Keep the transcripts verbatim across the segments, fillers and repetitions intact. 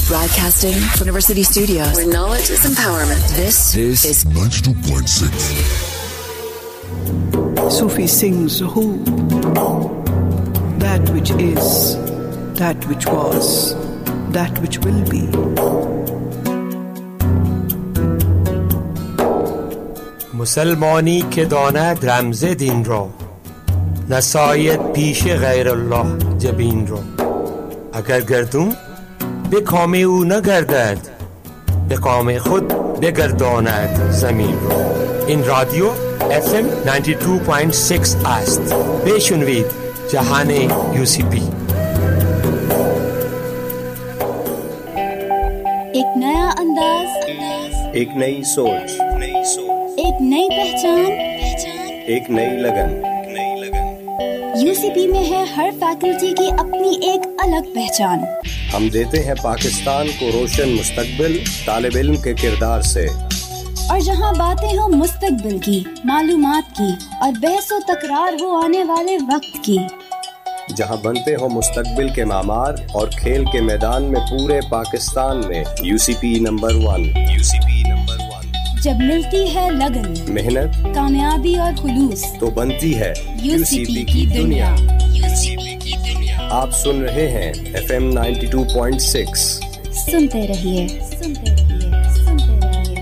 Broadcasting from University Studios, where knowledge is empowerment. This, this is ninety-two point six. Sufi sings who? That which is, that which was, that which will be. مسلمانی که داند رمز دین را، نساید پیش غیر الله جبین را. اگر گردون به کام او نگردد، به کام خود بگرداند زمین را. این رادیو اف ام نود و دو ممیز شش است. بشنوید جهان یو سی پی. एक नया अंदाज, एक नई सोच, एक नई पहचान, एक नई लगन। यूसीपी में है हर फैकल्टी की अपनी एक अलग पहचान। हम देते हैं पाकिस्तान को रोशन मुस्तकबिल तालिब इल्म के किरदार से। और जहां बातें हो मुस्तकबिल की, मालूमात की और बहसो तकरार हो आने वाले वक्त की, जहां बनते हो मुस्तकबिल के मामार और खेल के मैदान में पूरे पाकिस्तान में UCP number one. UCP number one. जब मिलती है लगन, मेहनत, कामयाबी और खुलूस, तो बनती है यूसीपी की दुनिया। यूसीपी की दुनिया। आप सुन रहे हैं F M ninety two point six. सुनते रहिए, सुनते रहिए, सुनते रहिए।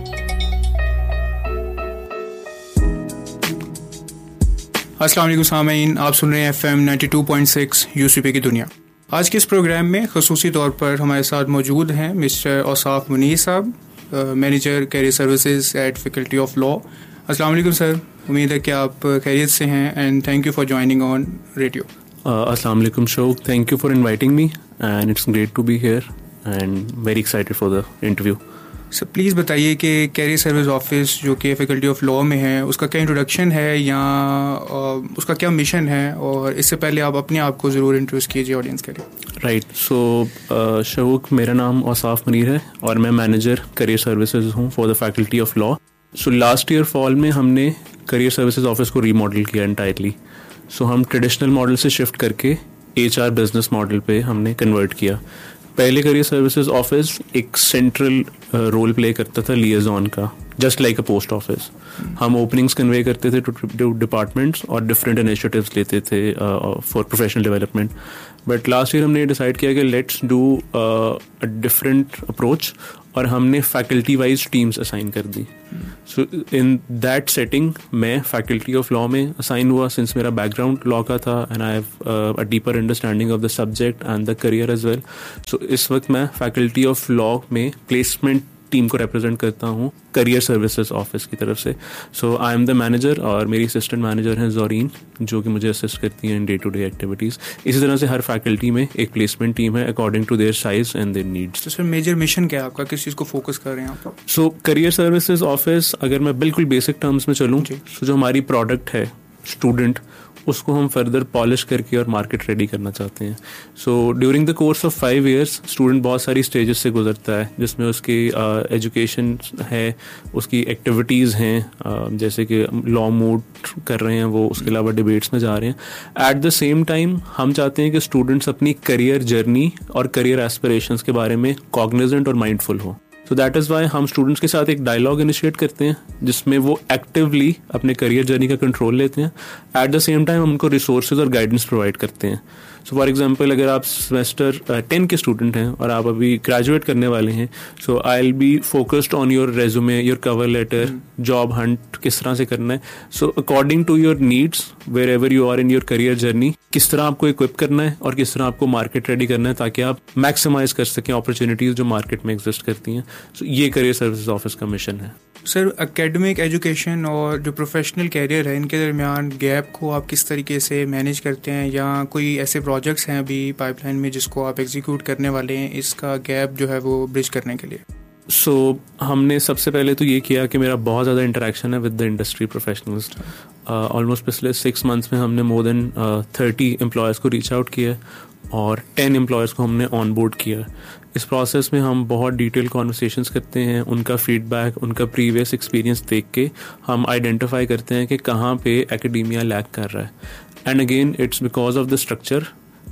अस्सलाम वालेकुम सामीन, आप सुन रहे हैं F M ninety two point six UCP की दुनिया। आज के इस प्रोग्राम में खसूसी तौर पर हमारे साथ मौजूद हैं मिस्टर औसाफ मुनीर साहब, manager career services at faculty of law. अस्सलाम वालेकुम सर, उम्मीद है कि आप खैरियत से हैं and thank you for joining on radio. अस्सलाम वालेकुम शौक, thank you for inviting me and it's great to be here and very excited for the interview. Sir please बताइए कि कैरियर सर्विस ऑफिस जो कि फैकल्टी ऑफ लॉ में है, उसका क्या इंट्रोडक्शन है या उसका क्या मिशन है, और इससे पहले आप अपने आप को ज़रूर इंट्रोड्यूस कीजिए ऑडियंस के लिए। राइट, सो शौक, मेरा नाम औसाफ मुनीर है और मैं मैनेजर करियर सर्विसेज हूँ for the faculty of law. So last year fall में हमने करियर सर्विसेज ऑफिस को रीमॉडल किया एंटायरली। सो हम ट्रेडिशनल मॉडल से शिफ्ट करके एच आर बिजनेस मॉडल पे हमने कन्वर्ट किया। पहले करियर सर्विसेज ऑफिस एक सेंट्रल रोल प्ले करता था लिएजॉन का, जस्ट लाइक अ पोस्ट ऑफिस। हम ओपनिंग्स कन्वे करते थे टू डिपार्टमेंट्स और डिफरेंट इनिशिएटिव्स लेते थे for professional development. But last year हमने डिसाइड किया कि let's do a different approach और हमने फैकल्टी वाइज टीम्स असाइन कर दी। सो इन दैट सेटिंग मैं फैकल्टी ऑफ लॉ में असाइन हुआ सिंस मेरा बैकग्राउंड लॉ का था and I have a deeper understanding of the subject and the career as well. सो इस वक्त मैं फैकल्टी ऑफ लॉ में प्लेसमेंट टीम को रिप्रेजेंट करता हूँ करियर सर्विसेज ऑफिस की तरफ से। सो आई एम द मैनेजर और मेरी असिस्टेंट मैनेजर हैं जोरीन, जो कि मुझे असिस्ट करती हैं in day to day activities. इसी तरह से हर फैकल्टी में एक प्लेसमेंट टीम है according to their size and there needs. तो सर मेजर मिशन क्या है आपका, किस चीज़ को फोकस कर रहे हैं आप? सो करियर सर्विसेज ऑफिस, अगर मैं बिल्कुल बेसिक टर्म्स में चलूँ, तो जो हमारी प्रोडक्ट है स्टूडेंट, उसको हम फर्दर पॉलिश करके और मार्केट रेडी करना चाहते हैं। So during the course of five years student बहुत सारी स्टेजेस से गुजरता है, जिसमें उसकी एजुकेशन uh, है, उसकी एक्टिविटीज़ हैं, uh, जैसे कि लॉ मूव कर रहे हैं वो, उसके अलावा डिबेट्स में जा रहे हैं। एट द सेम टाइम हम चाहते हैं कि स्टूडेंट्स अपनी करियर जर्नी और करियर एस्पिरेशंस के बारे में कॉग्निजेंट और माइंडफुल हो। सो दैट इज़ वाई हम स्टूडेंट्स के साथ एक डायलॉग इनिशिएट करते हैं जिसमें वो एक्टिवली अपने करियर जर्नी का कंट्रोल लेते हैं। एट द सेम टाइम हम उनको रिसोर्सेज और गाइडेंस प्रोवाइड करते हैं। सो फॉर एग्जांपल, अगर आप सेमेस्टर टेन के स्टूडेंट हैं और आप अभी ग्रेजुएट करने वाले हैं, सो I will be focused on your resume, your cover letter, job Hunt किस तरह से करना है। So according to your needs where ever you are in your career journey, किस तरह आपको इक्विप करना है और किस तरह आपको मार्केट रेडी करना है ताकि आप मैक्सिमाइज कर सकें अपॉर्चुनिटीज़ जो मार्केट में एग्जिस्ट करती हैं। सो ये करियर सर्विसेज ऑफिस का मिशन है। सर एकेडमिक एजुकेशन और जो प्रोफेशनल कैरियर है, इनके दरमियान गैप को आप किस तरीके से मैनेज करते हैं, या कोई ऐसे प्रोजेक्ट्स हैं अभी पाइपलाइन में जिसको आप एग्जीक्यूट करने वाले हैं इसका गैप जो है वो ब्रिज करने के लिए? सो so, हमने सबसे पहले तो ये किया कि मेरा बहुत ज़्यादा इंटरेक्शन है with the industry professionals. Almost पिछले सिक्स मंथ्स में हमने मोर देन थर्टी एम्प्लॉयज़ को रीच आउट किया और टेन एम्प्लॉयज़ को हमने ऑन बोर्ड किया। इस प्रोसेस में हम बहुत डिटेल कॉन्वर्सेशंस करते हैं, उनका फीडबैक, उनका प्रीवियस एक्सपीरियंस देख के हम आइडेंटिफाई करते हैं कि कहाँ पे एकेडेमिया लैक कर रहा है। And again it's because of the structure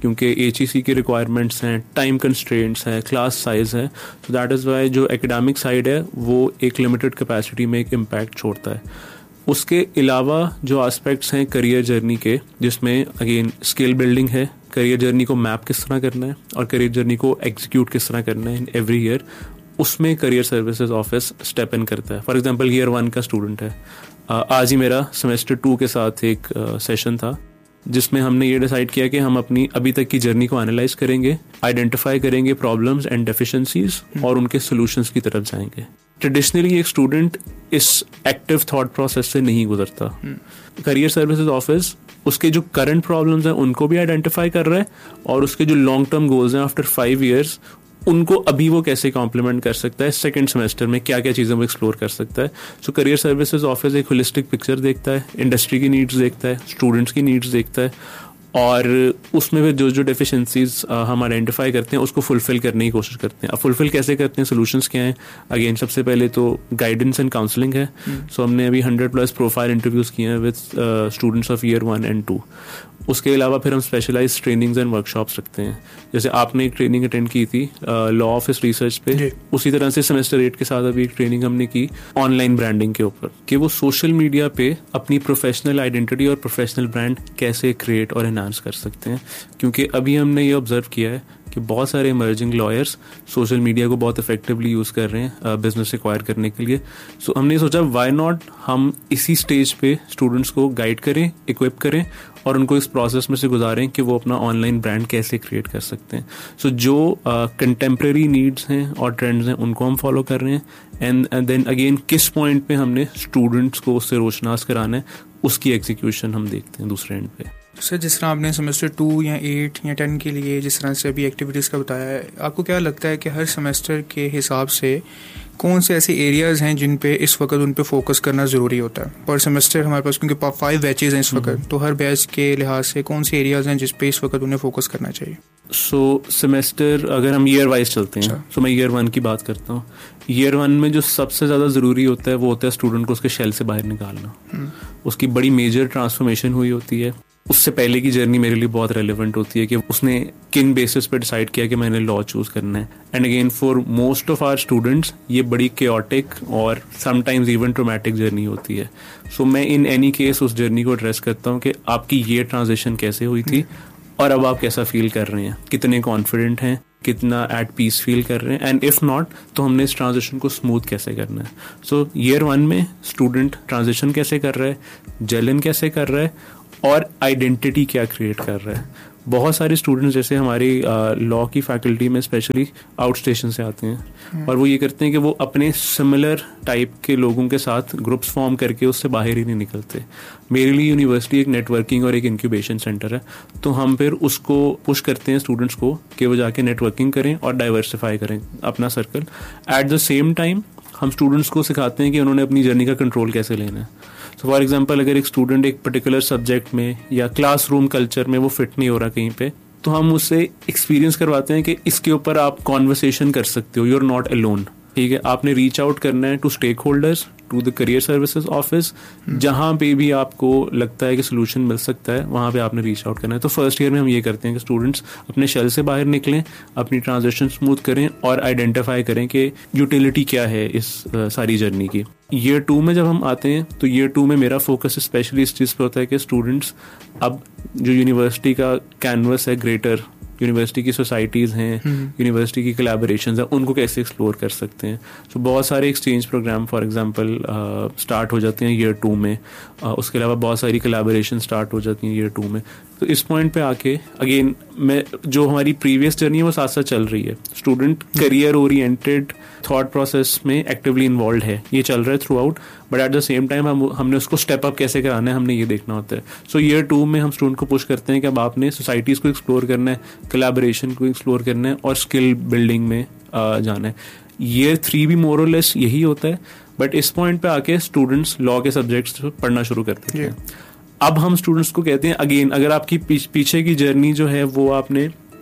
क्योंकि एच ई सी के रिक्वायरमेंट्स हैं, टाइम कंस्ट्रेंट्स हैं, क्लास साइज है, तो दैट इज़ वाई जो एकेडमिक साइड है वो एक लिमिटेड कैपेसिटी में एक इम्पैक्ट छोड़ता है। उसके अलावा जो एस्पेक्ट्स हैं करियर जर्नी के, जिसमें अगेन स्किल बिल्डिंग है, करियर जर्नी को मैप किस तरह करना है और करियर जर्नी को एग्जीक्यूट किस तरह करना है इन एवरी ईयर, उसमें career services office step in करता है। फॉर एग्जांपल ईयर वन का स्टूडेंट है, आज ही मेरा सेमेस्टर टू के साथ एक सेशन था जिसमें हमने ये डिसाइड किया कि हम अपनी अभी तक की जर्नी को एनालाइज करेंगे, आइडेंटिफाई करेंगे प्रॉब्लम्स एंड डेफिशिएंसीज और उनके सॉल्यूशंस की तरफ जाएंगे। ट्रेडिशनली एक स्टूडेंट इस एक्टिव थॉट प्रोसेस से नहीं गुजरता। करियर सर्विसेज ऑफिस उसके जो करंट प्रॉब्लम्स हैं उनको भी आइडेंटिफाई कर रहा है और उसके जो लॉन्ग टर्म गोल्स हैं आफ्टर फाइव ईयर्स उनको अभी वो कैसे कॉम्प्लीमेंट कर सकता है, सेकंड सेमेस्टर में क्या क्या चीज़ें वो एक्सप्लोर कर सकता है। सो करियर सर्विसेज ऑफिस एक होलिस्टिक पिक्चर देखता है, इंडस्ट्री की नीड्स देखता है, स्टूडेंट्स की नीड्स देखता है और उसमें फिर जो जो डेफिशिएंसीज हम आइडेंटिफाई करते हैं उसको फुलफिल करने की कोशिश करते हैं। अब फुलफिल कैसे करते हैं, सोल्यूशंस क्या हैं? अगेन सबसे पहले तो गाइडेंस एंड काउंसलिंग है। सो hmm. so, हमने अभी हंड्रेड प्लस प्रोफाइल इंटरव्यूज़ किए हैं with students of year one and to. उसके अलावा फिर हम स्पेशलाइज ट्रेनिंग्स एंड वर्कशॉप्स रखते हैं। जैसे आपने एक ट्रेनिंग अटेंड की थी लॉ ऑफिस रिसर्च पे, उसी तरह से सेमेस्टर एट के साथ अभी एक ट्रेनिंग हमने की ऑनलाइन ब्रांडिंग के ऊपर कि वो सोशल मीडिया पे अपनी प्रोफेशनल आइडेंटिटी और प्रोफेशनल ब्रांड कैसे क्रिएट और एनहांस कर सकते हैं। क्योंकि अभी हमने ये ऑब्जर्व किया है कि बहुत सारे इमर्जिंग लॉयर्स सोशल मीडिया को बहुत इफेक्टिवली यूज़ कर रहे हैं बिजनेस एक्वायर करने के लिए। सो so, हमने सोचा वाई नॉट हम इसी स्टेज पे स्टूडेंट्स को गाइड करें, इक्विप करें और उनको इस प्रोसेस में से गुजारें कि वो अपना ऑनलाइन ब्रांड कैसे क्रिएट कर सकते हैं। सो so, जो कंटेम्प्रेरी uh, नीड्स हैं और ट्रेंड्स हैं उनको हम फॉलो कर रहे हैं एंड देन अगेन किस पॉइंट पे हमने स्टूडेंट्स को उससे रोशनास कराना है उसकी एग्जीक्यूशन हम देखते हैं दूसरे एंड पे। सर जिस तरह आपने सेमेस्टर टू या एट या टेन के लिए जिस तरह से अभी एक्टिविटीज़ का बताया है, आपको क्या लगता है कि हर सेमेस्टर के हिसाब से कौन से ऐसे एरियाज़ हैं जिन पे इस वक्त उन पे फोकस करना ज़रूरी होता है? पर सेमेस्टर हमारे पास क्योंकि फाइव बैचेज़ हैं इस वक्त, तो हर बैच के लिहाज से कौन से एरियाज़ हैं जिस पे इस वक्त उन्हें फोकस करना चाहिए? सो so, सेमेस्टर अगर हम ईयर वाइज चलते हैं, तो so, मैं ईयर वन की बात करता हूँ। ईयर वन में जो सबसे ज़्यादा ज़रूरी होता है वो होता है स्टूडेंट को उसके शेल से बाहर निकालना। उसकी बड़ी मेजर ट्रांसफॉर्मेशन हुई होती है। उससे पहले की जर्नी मेरे लिए बहुत रेलिवेंट होती है कि उसने किन बेसिस पे डिसाइड किया कि मैंने लॉ चूज करना है। And again for most of our students ये बड़ी केओटिक और समटाइम्स इवन ट्रोमैटिक जर्नी होती है। सो so, मैं इन एनी केस उस जर्नी को एड्रेस करता हूँ कि आपकी ये ट्रांजिशन कैसे हुई थी और अब आप कैसा फील कर रहे हैं, कितने कॉन्फिडेंट हैं, कितना एट पीस फील कर रहे हैं, एंड इफ़ नॉट तो हमने इस ट्रांजिशन को स्मूथ कैसे करना है। सो ईयर वन में स्टूडेंट ट्रांजिशन कैसे कर रहा है, जेलन कैसे कर रहा है और आइडेंटिटी क्या क्रिएट कर रहा है। बहुत सारे स्टूडेंट्स जैसे हमारी लॉ की फैकल्टी में स्पेशली आउट स्टेशन से आते हैं और वो ये करते हैं कि वो अपने सिमिलर टाइप के लोगों के साथ ग्रुप्स फॉर्म करके उससे बाहर ही नहीं निकलते। मेरे लिए यूनिवर्सिटी एक नेटवर्किंग और एक इंक्यूबेशन सेंटर है, तो हम फिर उसको पुश करते हैं स्टूडेंट्स को कि वो जाके नेटवर्किंग करें और डाइवर्सिफाई करें अपना circle. At the same time हम स्टूडेंट्स को सिखाते हैं कि उन्होंने अपनी जर्नी का कंट्रोल कैसे लेना है। सो फॉर एग्जांपल अगर एक स्टूडेंट एक पर्टिकुलर सब्जेक्ट में या क्लासरूम कल्चर में वो फिट नहीं हो रहा कहीं पे, तो हम उससे एक्सपीरियंस करवाते हैं कि इसके ऊपर आप कॉन्वर्सेशन कर सकते हो, यू आर नॉट अलोन। ठीक है, आपने रीच आउट करना है to stake holders, to the career services office, जहाँ पे भी आपको लगता है कि सोल्यूशन मिल सकता है वहाँ पे आपने रीच आउट करना है। तो फर्स्ट ईयर में हम ये करते हैं कि स्टूडेंट्स अपने शेल से बाहर निकलें, अपनी ट्रांजिशन स्मूथ करें और आइडेंटिफाई करें कि यूटिलिटी क्या है इस uh, सारी जर्नी की। ईयर टू में जब हम आते हैं तो ईयर टू में मेरा फोकस स्पेशली इस चीज़ पे होता है कि स्टूडेंट्स अब जो यूनिवर्सिटी का कैनवस है, ग्रेटर यूनिवर्सिटी की सोसाइटीज़ हैं, यूनिवर्सिटी की कोलैबोरेशंस हैं, उनको कैसे एक्सप्लोर कर सकते हैं। सो so, बहुत सारे exchange programme for example start हो जाते हैं ईयर टू में। uh, उसके अलावा बहुत सारी कोलैबोरेशन स्टार्ट हो जाती हैं ईयर टू में। तो इस पॉइंट पे आके अगेन मैं जो हमारी प्रीवियस जर्नी है वो साथ साथ चल रही है। Student career oriented thought process में एक्टिवली इन्वॉल्व है, ये चल रहा है through out, but at the same time हम हमने उसको स्टेप अप कैसे कराना है हमने ये देखना होता है। सो ईयर टू में हम स्टूडेंट को पुश करते हैं कि अब आपने सोसाइटीज़ को एक्सप्लोर करना है, कोलैबोरेशन को एक्सप्लोर करना है और स्किल बिल्डिंग में uh, जाना है। ईयर थ्री भी मोर और लेस यही होता है, बट इस पॉइंट पे आके स्टूडेंट्स लॉ के सब्जेक्ट्स पढ़ना शुरू कर देते हैं। अब हम स्टूडेंट्स को कहते हैं अगेन, अगर आपकी पीछे की जर्नी जो है वो आपने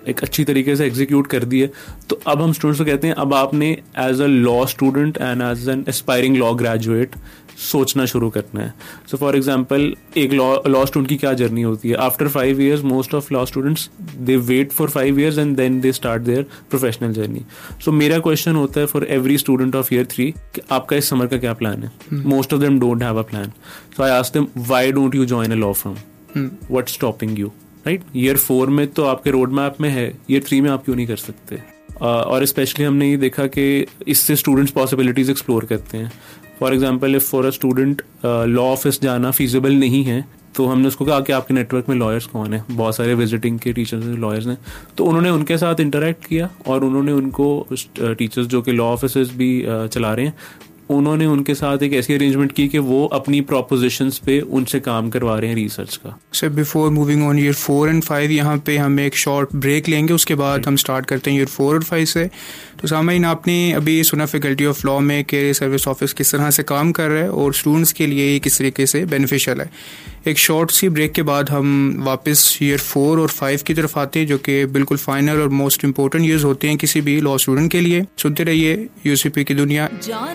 एक अच्छी तरीके से एग्जीक्यूट कर दी है, तो अब हम स्टूडेंट्स को कहते हैं अब आपने as a law student and as an aspiring law graduate सोचना शुरू करना है. सो फॉर एग्जांपल एक लॉ लॉ स्टूडेंट की क्या जर्नी होती है. After five years most of law students they wait for five years and then they start their professional journey. सो मेरा क्वेश्चन होता है for every student of year three कि आपका इस समर का क्या प्लान है. Most of them don't have a plan. So I ask them why don't you join a law firm, what's stopping you, right. Year four में तो आपके road map में है, ईयर थ्री में आप क्यों नहीं कर सकते. uh, और स्पेशली हमने ये देखा कि इससे स्टूडेंट्स पॉसिबिलिटीज एक्सप्लोर करते हैं. For example if for a student law office जाना फीजिबल नहीं है, तो हमने उसको कहा कि आपके नेटवर्क में लॉयर्स कौन है, बहुत सारे विजिटिंग के टीचर्स लॉयर्स हैं, तो उन्होंने उनके साथ इंटरेक्ट किया और उन्होंने उनको टीचर्स जो कि लॉ ऑफिसेज भी uh, चला रहे हैं, उन्होंने उनके साथ एक ऐसी अरेंजमेंट की कि वो अपनी प्रोपोजिशंस पे उनसे काम करवा रहे हैं रिसर्च का. Sir before moving on year four and five, यहाँ पे हम एक शॉर्ट ब्रेक लेंगे, उसके बाद हम स्टार्ट करते हैं ईयर फोर और फाइव से. तो सामाइन आपने अभी सुना फैकल्टी ऑफ लॉ में कैरियर सर्विस ऑफिस किस तरह से काम कर रहा है और स्टूडेंट्स के लिए किस तरीके से बेनिफिशियल है. एक शॉर्ट सी ब्रेक के बाद हम वापस ईयर फोर और फाइव की तरफ आते हैं, जो कि बिल्कुल फाइनल और मोस्ट इंपॉर्टेंट ईयर्स होते हैं किसी भी लॉ स्टूडेंट के लिए. सुनते रहिए यूसीपी की दुनिया.